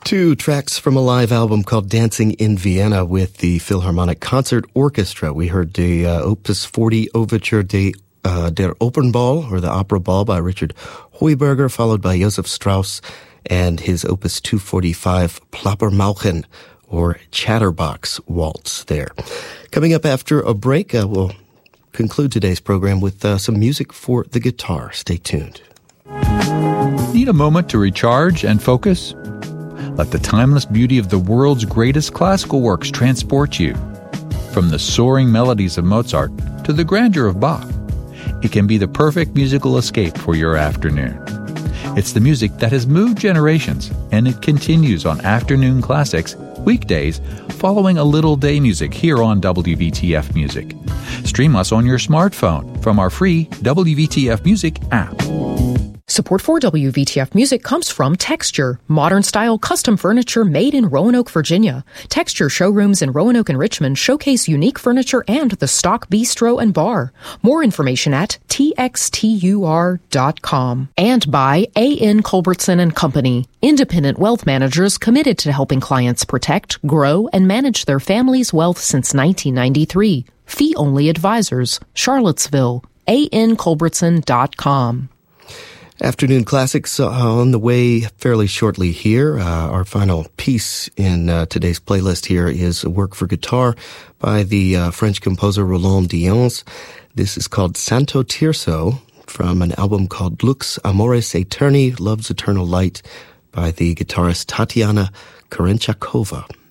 Two tracks from a live album called Dancing in Vienna with the Philharmonic Concert Orchestra. We heard the Opus 40 Overture der Opernball, or the Opera Ball, by Richard Heuberger, followed by Joseph Strauss and his Opus 245 Plappermauchen, or Chatterbox Waltz there. Coming up after a break, we'll conclude today's program with some music for the guitar. Stay tuned. Need a moment to recharge and focus? Let the timeless beauty of the world's greatest classical works transport you. From the soaring melodies of Mozart to the grandeur of Bach, it can be the perfect musical escape for your afternoon. It's the music that has moved generations, and it continues on Afternoon Classics, weekdays, following a little day music here on WVTF Music. Stream us on your smartphone from our free WVTF Music app. Support for WVTF Music comes from Texture, modern-style custom furniture made in Roanoke, Virginia. Texture showrooms in Roanoke and Richmond showcase unique furniture and the stock bistro and bar. More information at txtur.com. And by A.N. Culbertson & Company, independent wealth managers committed to helping clients protect, grow, and manage their family's wealth since 1993. Fee-only advisors, Charlottesville, anculbertson.com. Afternoon Classics on the way fairly shortly here. Our final piece in today's playlist here is a work for guitar by the French composer Roland Dionne. This is called Santo Tirso from an album called Lux Amoris Aeterni, Love's Eternal Light, by the guitarist Tatiana Karenchakova.